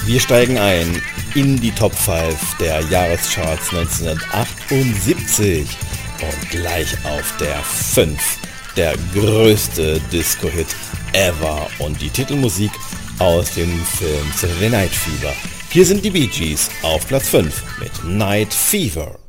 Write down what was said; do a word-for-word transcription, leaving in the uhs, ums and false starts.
Wir steigen ein in die Top fünf der Jahrescharts neunzehnhundertachtundsiebzig und gleich auf der fünf der größte Disco-Hit ever und die Titelmusik aus dem Film Saturday Night Fever. Hier sind die Bee Gees auf Platz fünf mit Night Fever.